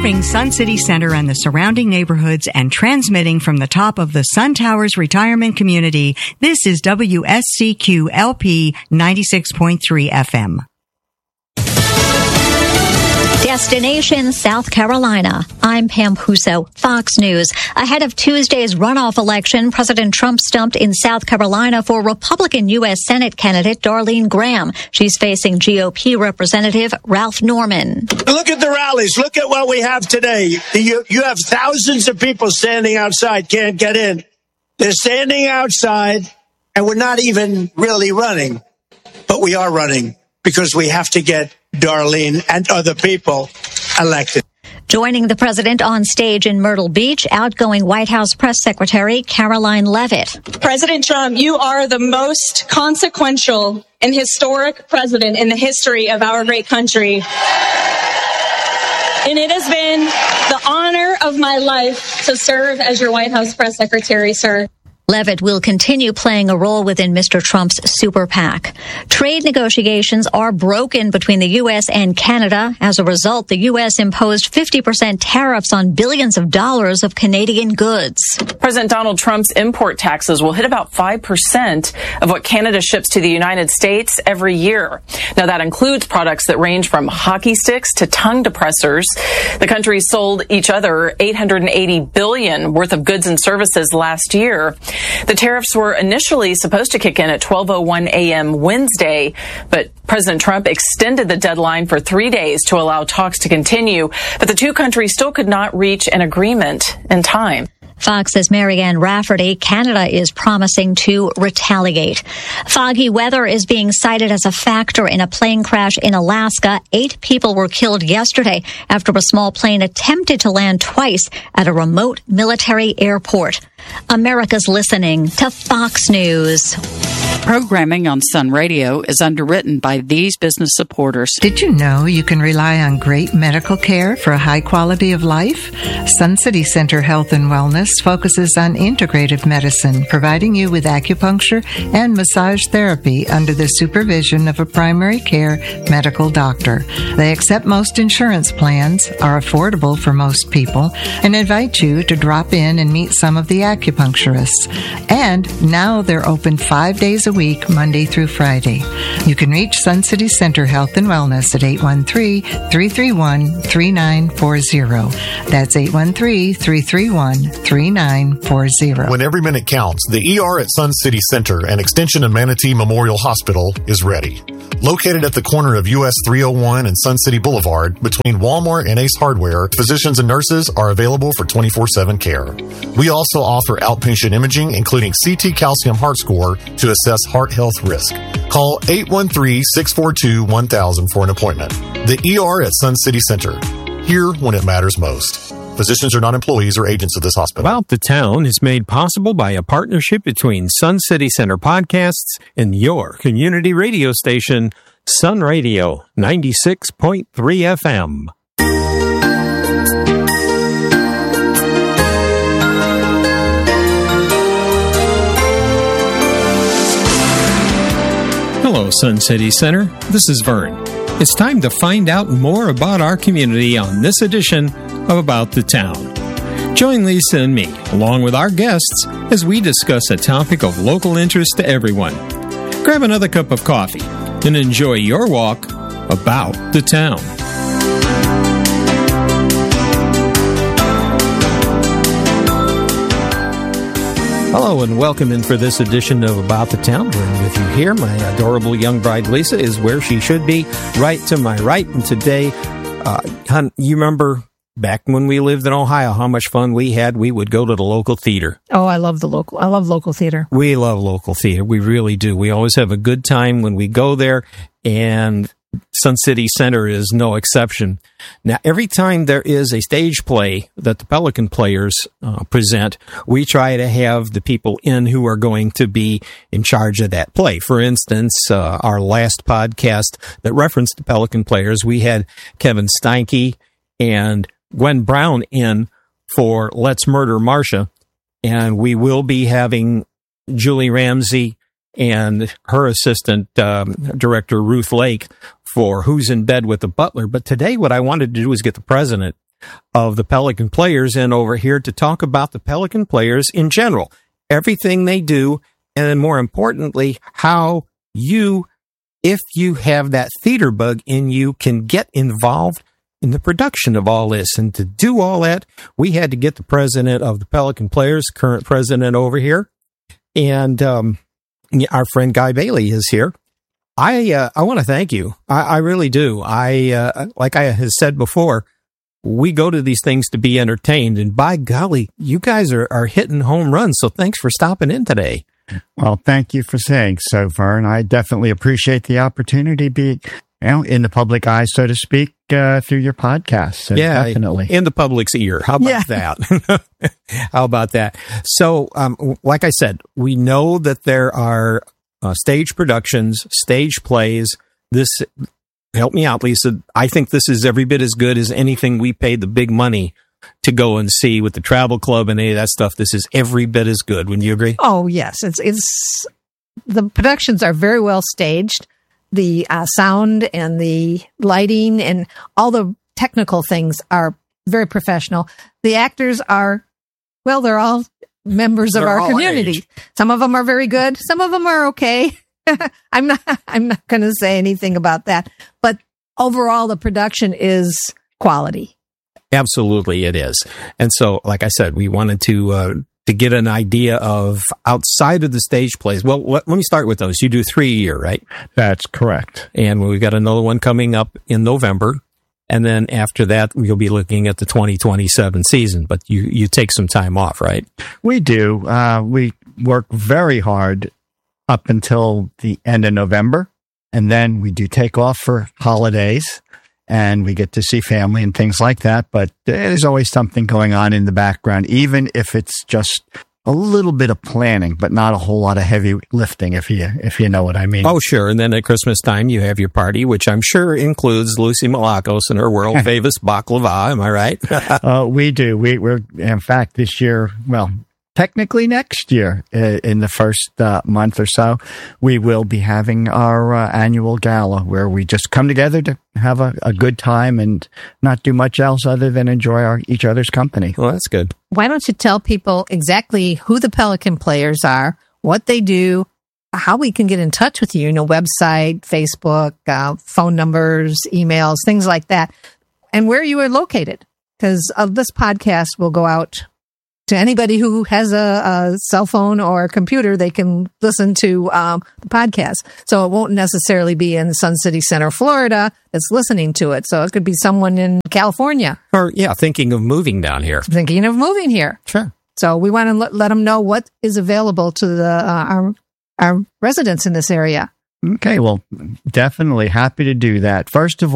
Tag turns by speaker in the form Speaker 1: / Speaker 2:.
Speaker 1: Serving Sun City Center and the surrounding neighborhoods and transmitting from the top of the Sun Towers retirement community, this is WSCQ-LP 96.3 FM.
Speaker 2: Destination South Carolina. I'm Pam Puso, Fox News. Ahead of Tuesday's runoff election, President Trump stumped in South Carolina for Republican U.S. Senate candidate Darlene Graham. She's facing GOP Representative Ralph Norman.
Speaker 3: Look at the rallies. Look at what we have today. You have thousands of people standing outside, can't get in. They're standing outside, and we're not even really running. But we are running because we have to get Darlene and other people elected.
Speaker 2: Joining the president on stage in Myrtle Beach, outgoing White House press secretary Caroline Leavitt.
Speaker 4: President Trump, you are the most consequential and historic president in the history of our great country. And it has been the honor of my life to serve as your White House press secretary, sir.
Speaker 2: Leavitt will continue playing a role within Mr. Trump's super PAC. Trade negotiations are broken between the U.S. and Canada. As a result, the U.S. imposed 50% tariffs on billions of dollars of Canadian goods.
Speaker 5: President Donald Trump's import taxes will hit about 5% of what Canada ships to the United States every year. Now, that includes products that range from hockey sticks to tongue depressors. The countries sold each other $880 billion worth of goods and services last year. The tariffs were initially supposed to kick in at 12:01 a.m. Wednesday, but President Trump extended the deadline for 3 days to allow talks to continue, but the two countries still could not reach an agreement in time.
Speaker 2: Fox's Marianne Rafferty. Canada is promising to retaliate. Foggy weather is being cited as a factor in a plane crash in Alaska. 8 people were killed yesterday after a small plane attempted to land twice at a remote military airport. America's listening to Fox News.
Speaker 6: Programming on Sun Radio is underwritten by these business supporters.
Speaker 7: Did you know you can rely on great medical care for a high quality of life? Sun City Center Health and Wellness focuses on integrative medicine, providing you with acupuncture and massage therapy under the supervision of a primary care medical doctor. They accept most insurance plans, are affordable for most people, and invite you to drop in and meet some of the acupuncturists. And now they're open 5 days a week, Monday through Friday. You can reach Sun City Center Health and Wellness at 813-331-3940. That's 813-331-3940.
Speaker 8: When every minute counts, the ER at Sun City Center and Extension of Manatee Memorial Hospital is ready. Located at the corner of US 301 and Sun City Boulevard between Walmart and Ace Hardware, physicians and nurses are available for 24/7 care. We also offer outpatient imaging, including CT calcium heart score to assess heart health risk. Call 813-642-1000 for an appointment. The ER at Sun City Center. Here when it matters most. Physicians are not employees or agents of this hospital.
Speaker 9: About the Town is made possible by a partnership between Sun City Center Podcasts and your community radio station, Sun Radio 96.3 FM. Hello, Sun City Center. This is Vern. It's time to find out more about our community on this edition of About the Town. Join Lisa and me, along with our guests, as we discuss a topic of local interest to everyone. Grab another cup of coffee and enjoy your walk about the town. Hello and welcome in for this edition of About the Town. We're with you here. My adorable young bride Lisa is where she should be, right to my right. And today, hon, you remember back when we lived in Ohio, how much fun we had? We would go to the local theater.
Speaker 10: Oh, I love local theater.
Speaker 9: We love local theater. We really do. We always have a good time when we go there, and Sun City Center is no exception. Now, every time there is a stage play that the Pelican players present, we try to have the people in who are going to be in charge of that play. For instance, our last podcast that referenced the Pelican players, we had Kevin Steinke and Gwen Brown in for Let's Murder Marcia, and we will be having Julie Ramsey and her assistant director Ruth Lake for Who's in Bed with the Butler. But today what I wanted to do is get the president of the Pelican Players and over here to talk about the Pelican Players in general, everything they do, and then more importantly, how you, if you have that theater bug in you, can get involved in the production of all this. And to do all that, we had to get the president of the Pelican Players, current president, over here. And our friend Guy Bailey is here. I want to thank you. I really do. Like I have said before, we go to these things to be entertained. And by golly, you guys are hitting home runs. So thanks for stopping in today.
Speaker 11: Well, thank you for saying so, Vern. I definitely appreciate the opportunity to be in the public eye, so to speak, through your podcast. So
Speaker 9: yeah,
Speaker 11: definitely.
Speaker 9: In the public's ear. How about that? How about that? So, like I said, we know that there are stage productions, stage plays. This, help me out, Lisa. I think this is every bit as good as anything we paid the big money to go and see with the travel club and any of that stuff. This is every bit as good. Wouldn't you agree?
Speaker 10: Oh, yes. It's the productions are very well staged. The sound and the lighting and all the technical things are very professional. The actors are, well, they're all members of our community. Some of them are very good. Some of them are okay. I'm not going to say anything about that. But overall, the production is quality.
Speaker 9: Absolutely, it is. And so, like I said, we wanted to get an idea of outside of the stage plays. Well, let me start with those. You do 3 a year, right?
Speaker 11: That's correct.
Speaker 9: And we've got another one coming up in November. And then after that, we'll be looking at the 2027 season. But you take some time off, right?
Speaker 11: We do. We work very hard up until the end of November. And then we do take off for holidays. And we get to see family and things like that. But there's always something going on in the background, even if it's just a little bit of planning, but not a whole lot of heavy lifting, if you know what I mean.
Speaker 9: Oh, sure. And then at Christmas time, you have your party, which I'm sure includes Lucy Malakos and her world famous baklava. Am I right?
Speaker 11: We do. We're in fact this year. Well, technically next year, in the first month or so, we will be having our annual gala where we just come together to have a good time and not do much else other than enjoy each other's company.
Speaker 9: Well, that's good.
Speaker 10: Why don't you tell people exactly who the Pelican Players are, what they do, how we can get in touch with you, website, Facebook, phone numbers, emails, things like that, and where you are located, because this podcast will go out to anybody who has a cell phone or a computer. They can listen to the podcast. So it won't necessarily be in Sun City Center, Florida, that's listening to it. So it could be someone in California.
Speaker 9: Or, thinking of moving down here.
Speaker 10: Thinking of moving here.
Speaker 9: Sure.
Speaker 10: So we want to let them know what is available to our residents in this area.
Speaker 11: Okay, well, definitely happy to do that. First of all,